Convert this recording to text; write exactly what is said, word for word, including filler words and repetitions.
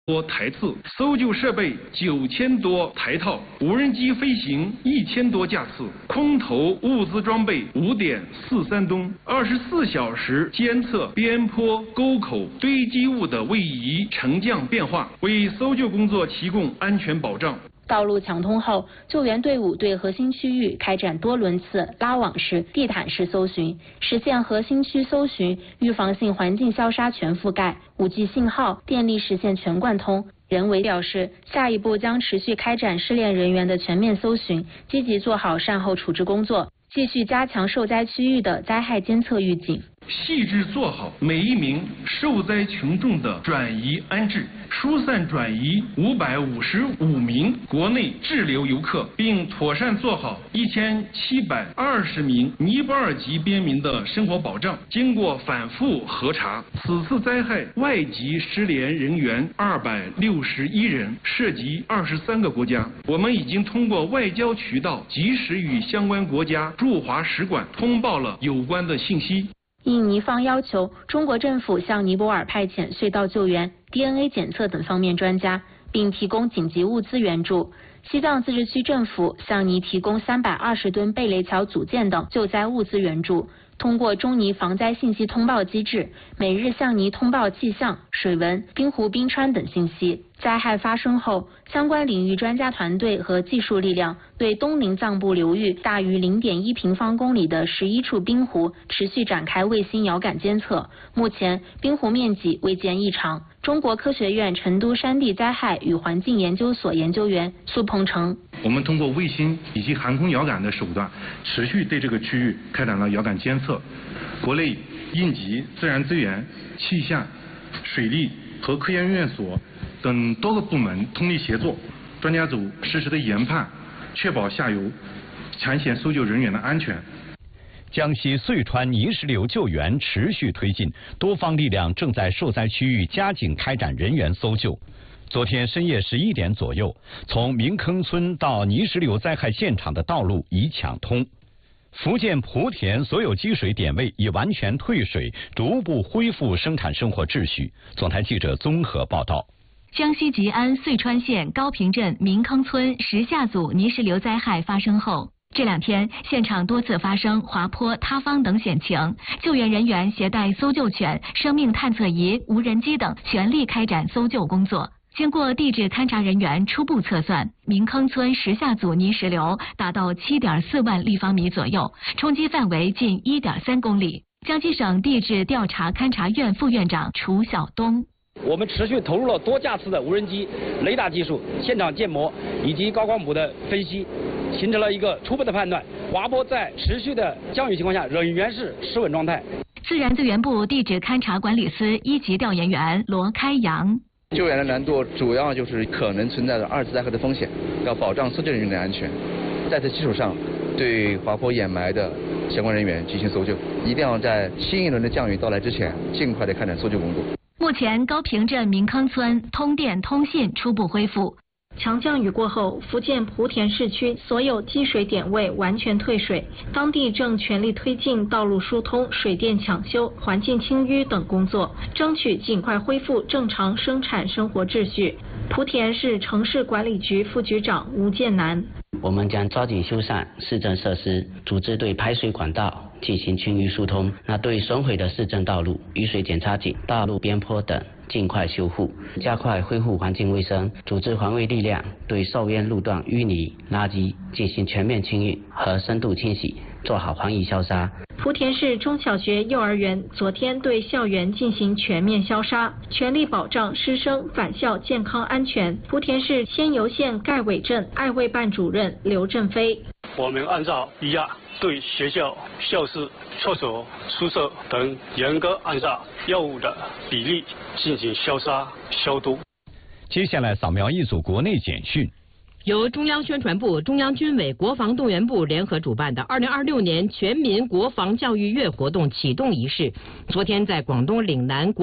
多台次，搜救设备九千多台套，无人机飞行一千多架次，空投物资装备五点四三吨，二十四小时监测边坡、沟口堆积物的位移沉降变化，为搜救工作提供安全保障。 道路抢通后，救援队伍对核心区域开展多轮次拉网式、地毯式搜寻，实现核心区搜寻、预防性环境消杀全覆盖，五 G 信号、电力实现全贯通。任伟表示，下一步将持续开展失联人员的全面搜寻，积极做好善后处置工作，继续加强受灾区域的灾害监测预警， 细致做好每一名受灾群众的转移安置，疏散转移五百五十五名国内滞留游客，并妥善做好一千七百二十名尼泊尔籍边民的生活保障。经过反复核查，此次灾害外籍失联人员二百六十一人，涉及二十三个国家。我们已经通过外交渠道及时与相关国家驻华使馆通报了有关的信息。 应尼方要求，中国政府向尼泊尔派遣隧道救援、D N A 检测等方面专家，并提供紧急物资援助。西藏自治区政府向尼提供三百二十吨贝雷桥组件等救灾物资援助。通过中尼防灾信息通报机制，每日向尼通报气象、水文、冰湖冰川等信息。灾害发生后，相关领域专家团队和技术力量对东宁藏布流域大于 零点一平方公里的十一处冰湖持续展开卫星遥感监测，目前冰湖面积未见异常。中国科学院成都山地灾害与环境研究所研究员苏鹏程， 我们通过卫星以及航空遥感的手段，持续对这个区域开展了遥感监测。国内应急、自然资源、气象、水利和科研院所等多个部门通力协作，专家组实时的研判，确保下游抢险搜救人员的安全。 江西遂川泥石流救援持续推进，多方力量正在受灾区域加紧开展人员搜救。昨天深夜十一点左右，从明坑村到泥石流灾害现场的道路已抢通。福建莆田所有积水点位已完全退水，逐步恢复生产生活秩序。总台记者综合报道。 江西吉安遂川县高坪镇明坑村石下组泥石流灾害发生后，这两天现场多次发生滑坡、塌方等险情，救援人员携带搜救犬、生命探测仪、无人机等全力开展搜救工作。经过地质勘察人员初步测算，明坑村石下组泥石流达到 七点四万立方米左右，冲击范围近 一点三公里。江西省地质调查勘察院副院长楚晓东。 我们持续投入了多架次的无人机、雷达技术、现场建模以及高光谱的分析，形成了一个初步的判断：滑坡在持续的降雨情况下仍然是失稳状态。 自然资源部地质勘察管理司一级调研员罗开阳。 救援的难度主要就是可能存在的二次灾害的风险，要保障搜救人员的安全。在此基础上，对滑坡掩埋的相关人员进行搜救，一定要在新一轮的降雨到来之前，尽快的开展搜救工作。 目前高坪镇明坑村通电通信初步恢复。 强降雨过后，福建莆田市区所有积水点位完全退水，当地正全力推进道路疏通、水电抢修、环境清淤等工作，争取尽快恢复正常生产生活秩序。莆田市城市管理局副局长吴建南： 我们将抓紧修缮市政设施，组织对排水管道进行清淤疏通。那对损毁的市政道路、雨水检查井、道路边坡等尽快修复，加快恢复环境卫生，组织环卫力量对受淹路段淤泥、垃圾进行全面清运和深度清洗，做好防疫消杀。 莆田市中小学、幼儿园昨天对校园进行全面消杀，全力保障师生返校健康安全。莆田市仙游县盖尾镇爱卫办主任刘振飞： 我们按照一样对学校、校室、厕所、宿舍等严格按照药物的比例进行消杀消毒。 接下来扫描一组国内简讯。 由中央宣传部、中央军委国防动员部联合主办的二零二六年全民国防教育月活动启动仪式，昨天在广东岭南国